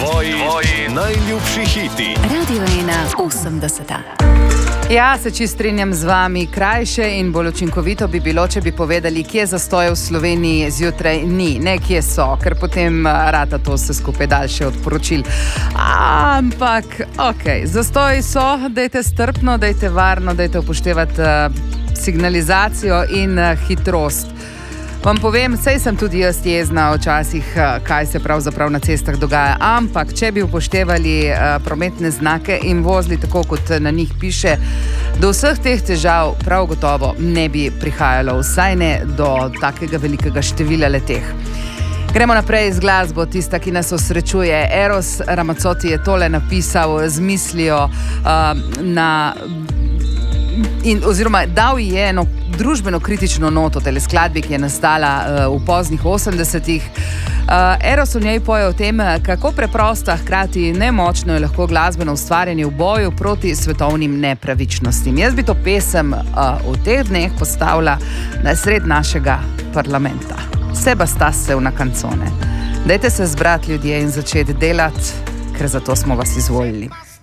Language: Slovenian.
Tvoji najljubši hiti. Radio 80. Ja, se čisto strinjam z vami. Krajše in bolj učinkovito bi bilo, če bi povedali, kje zastoje v Sloveniji zjutraj ni, ne kje so, ker potem rata to vse skupaj daljše od poročil. Ampak, zastoji so, dajte strpno, dajte varno, dajte upoštevati signalizacijo in hitrost. Vam povem, sej sem tudi jaz jezna včasih, kaj se pravzaprav na cestah dogaja, ampak če bi upoštevali prometne znake in vozili tako, kot na njih piše, do vseh teh težav prav gotovo ne bi prihajalo, vsaj ne do takega velikega števila leteh. Gremo naprej z glasbo, tista, ki nas osrečuje. Eros Ramazzotti je tole napisal z mislijo oziroma dal je eno družbeno kritično noto tele skladbi, ki je nastala v poznih 80-ih. Eros v njej poje o tem, kako preprosta, hkrati nemočno je lahko glasbeno ustvarjanje v boju proti svetovnim nepravičnostim. Jaz bi to pesem v teh dneh postavila na sred našega parlamenta. Se bastasse una canzone. Dajte se zbrati, ljudje, in začeti delati, ker zato smo vas izvolili.